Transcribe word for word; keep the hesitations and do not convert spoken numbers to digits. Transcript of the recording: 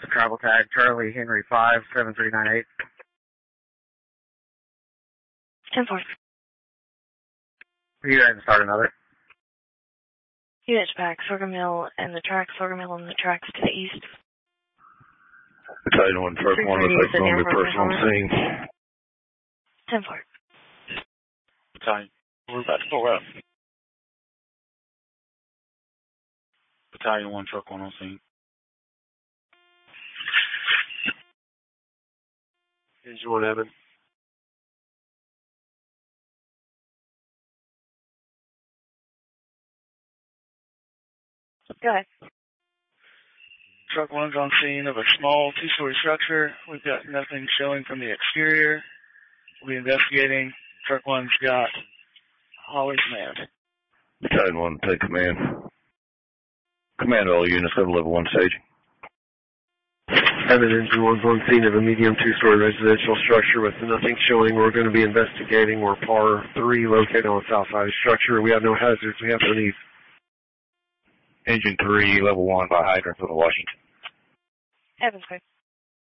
The travel tag, Charlie Henry five, seven three nine eight. ten four. Are you ready to start another? Units back, Sorghum Hill and the tracks, Sorghum Hill and the tracks to the east. Battalion one, truck one, looks like going to be personal scene. ten four. Battalion, we're about to pull up. Battalion one, truck one on scene. Engine one, Evan. Go ahead. Truck one's on scene of a small two-story structure. We've got nothing showing from the exterior. We'll be investigating. Truck one's got haulers manned. Battalion one, take command. Command all units, level level one staging. Evan, engine one's on scene of a medium two-story residential structure with nothing showing. We're going to be investigating. We're par three located on the south side of the structure. We have no hazards. We have no needs. Engine three, level one by hydrant for the Washington. Evans, quick.